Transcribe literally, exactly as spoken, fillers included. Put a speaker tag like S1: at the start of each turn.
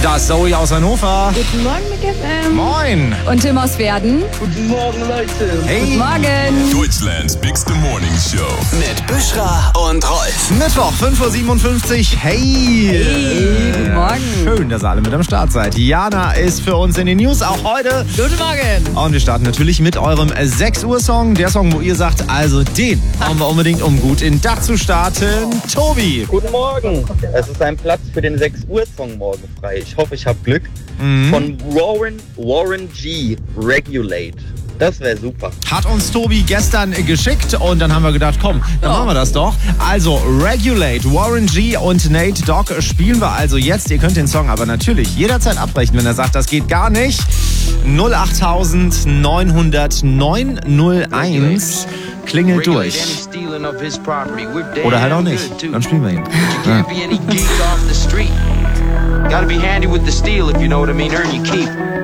S1: Das Zoe aus Hannover.
S2: Guten Morgen, Mick F M.
S1: Moin.
S2: Und Tim aus Werden.
S3: Guten Morgen, Leute.
S1: Hey.
S2: Guten Morgen.
S4: Deutschlands Bigste Morning Show.
S5: Mit Büschra und Rolf.
S1: Mittwoch, fünf Uhr siebenundfünfzig. Hey.
S2: Hey, guten Morgen.
S1: Schön, dass ihr alle mit am Start seid. Jana ist für uns in den News auch heute.
S2: Guten Morgen.
S1: Und wir starten natürlich mit eurem sechs Uhr Song. Der Song, wo ihr sagt, also den brauchen wir unbedingt, um gut in den Tag zu starten. Tobi.
S3: Guten Morgen. Es ist ein Platz für den sechs Uhr Song morgen frei. Ich hoffe, ich habe Glück.
S1: Mhm.
S3: Von Warren, Warren G. Regulate. Das wäre super.
S1: Hat uns Tobi gestern geschickt und dann haben wir gedacht, komm, dann machen wir das doch. Also Regulate, Warren G und Nate Dogg spielen wir also jetzt. Ihr könnt den Song aber natürlich jederzeit abbrechen, wenn er sagt, das geht gar nicht. null acht neun null null neun null eins klingelt durch. Oder halt auch nicht. Dann spielen wir ihn. Ja.
S6: Gotta be handy with the steel if you know what I mean, earn your keep.